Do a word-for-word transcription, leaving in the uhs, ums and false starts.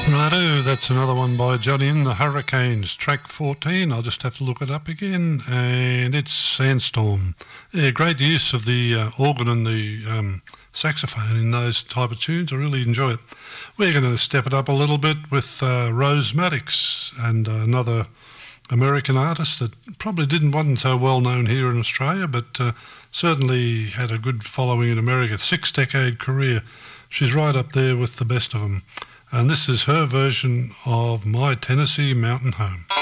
Righto, that's another one by Johnny and the Hurricanes, track fourteen. I'll just have to look it up again, and it's Sandstorm. Yeah, great use of the uh, organ and the um, saxophone in those type of tunes. I really enjoy it. We're going to step it up a little bit with uh, Rose Maddox, and uh, another American artist that probably didn't wasn't so well known here in Australia, but uh, certainly had a good following in America. Six-decade career. She's right up there with the best of them. And this is her version of My Tennessee Mountain Home.